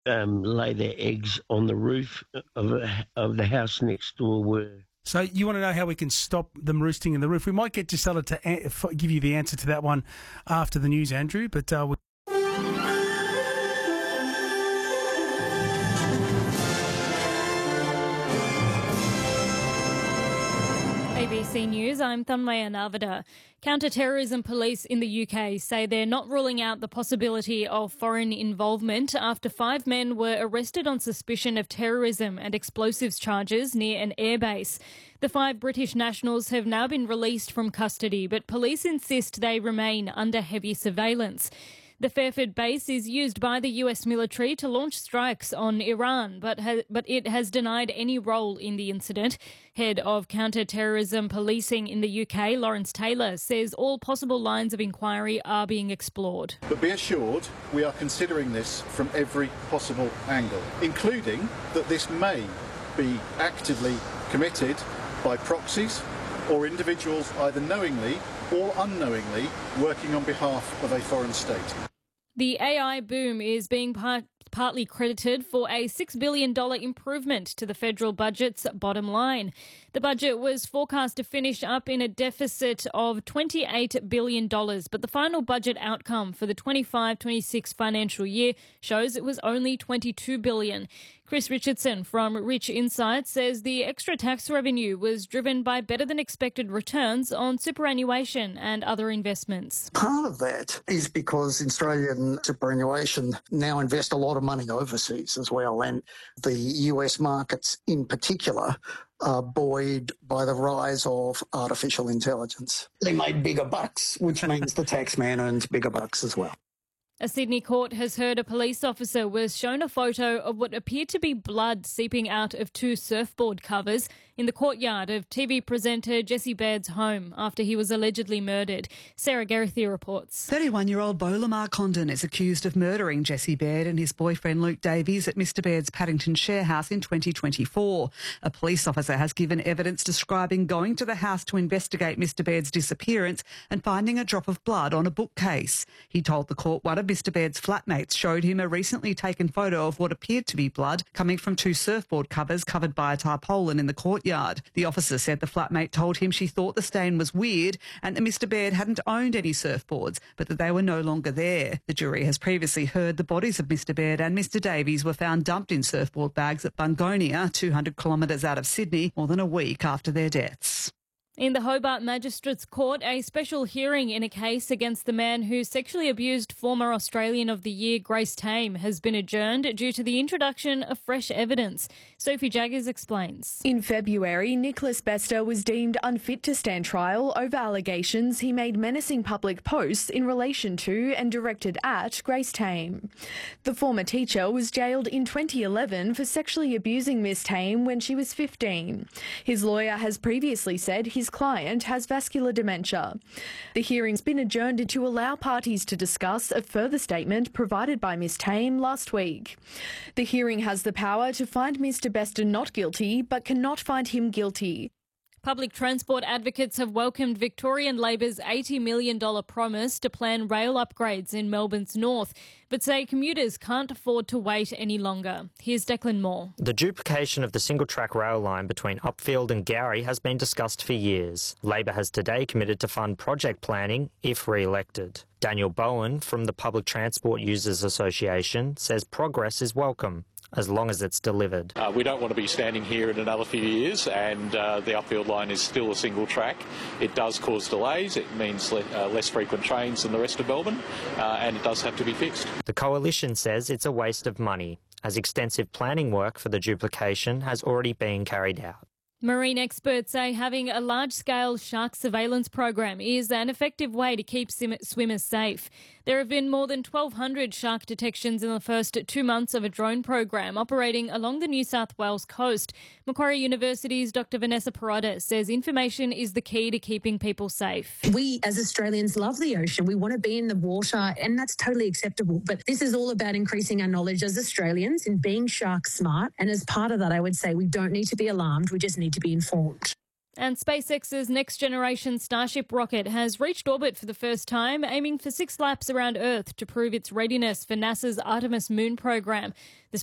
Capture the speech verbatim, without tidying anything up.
um, lay their eggs on the roof of a, of the house next door were. So you want to know how we can stop them roosting in the roof? We might get Gisela to a- f- give you the answer to that one after the news, Andrew, but... Uh, we- A B C News, I'm Thanmaya Narvada. Counter-terrorism police in the U K say they're not ruling out the possibility of foreign involvement after five men were arrested on suspicion of terrorism and explosives charges near an airbase. The five British nationals have now been released from custody, but police insist they remain under heavy surveillance. The Fairford base is used by the U S military to launch strikes on Iran, but ha- but it has denied any role in the incident. Head of Counter-Terrorism Policing in the U K, Lawrence Taylor, says all possible lines of inquiry are being explored. But be assured, we are considering this from every possible angle, including that this may be actively committed by proxies or individuals either knowingly or unknowingly working on behalf of a foreign state. The A I boom is being part, partly credited for a six billion dollars improvement to the federal budget's bottom line. The budget was forecast to finish up in a deficit of twenty-eight billion dollars, but the final budget outcome for the twenty-five twenty-six financial year shows it was only twenty-two billion dollars. Chris Richardson from Rich Insights says the extra tax revenue was driven by better-than-expected returns on superannuation and other investments. Part of that is because Australian superannuation now invest a lot of money overseas as well, and the U S markets in particular are buoyed by the rise of artificial intelligence. They made bigger bucks, which means the taxman earns bigger bucks as well. A Sydney court has heard a police officer was shown a photo of what appeared to be blood seeping out of two surfboard covers in the courtyard of T V presenter Jesse Baird's home after he was allegedly murdered. Sarah Geraghty reports. thirty-one-year-old Beau Lamar Condon is accused of murdering Jesse Baird and his boyfriend Luke Davies at Mister Baird's Paddington share house in twenty twenty-four. A police officer has given evidence describing going to the house to investigate Mister Baird's disappearance and finding a drop of blood on a bookcase. He told the court one of Mister Baird's flatmates showed him a recently taken photo of what appeared to be blood coming from two surfboard covers covered by a tarpaulin in the courtyard. The officer said the flatmate told him she thought the stain was weird and that Mister Baird hadn't owned any surfboards, but that they were no longer there. The jury has previously heard the bodies of Mister Baird and Mister Davies were found dumped in surfboard bags at Bungonia, two hundred kilometres out of Sydney, more than a week after their deaths. In the Hobart Magistrates Court, a special hearing in a case against the man who sexually abused former Australian of the Year Grace Tame has been adjourned due to the introduction of fresh evidence. Sophie Jaggers explains. In February, Nicholas Bester was deemed unfit to stand trial over allegations he made menacing public posts in relation to and directed at Grace Tame. The former teacher was jailed in twenty eleven for sexually abusing Miss Tame when she was fifteen. His lawyer has previously said his client has vascular dementia. The hearing's been adjourned to allow parties to discuss a further statement provided by Miss Tame last week. The hearing has the power to find Mister Bester not guilty, but cannot find him guilty. Public transport advocates have welcomed Victorian Labor's eighty million dollars promise to plan rail upgrades in Melbourne's north, but say commuters can't afford to wait any longer. Here's Declan Moore. The duplication of the single-track rail line between Upfield and Gowrie has been discussed for years. Labor has today committed to fund project planning if re-elected. Daniel Bowen from the Public Transport Users Association says progress is welcome, as long as it's delivered. Uh, we don't want to be standing here in another few years and uh, the Upfield line is still a single track. It does cause delays, it means le- uh, less frequent trains than the rest of Melbourne, uh, and it does have to be fixed. The Coalition says it's a waste of money, as extensive planning work for the duplication has already been carried out. Marine experts say having a large-scale shark surveillance program is an effective way to keep sim- swimmers safe. There have been more than twelve hundred shark detections in the first two months of a drone program operating along the New South Wales coast. Macquarie University's Doctor Vanessa Parada says information is the key to keeping people safe. We as Australians love the ocean. We want to be in the water, and that's totally acceptable. But this is all about increasing our knowledge as Australians in being shark smart. And as part of that, I would say we don't need to be alarmed. We just need to be informed. And SpaceX's next-generation Starship rocket has reached orbit for the first time, aiming for six laps around Earth to prove its readiness for NASA's Artemis moon program. The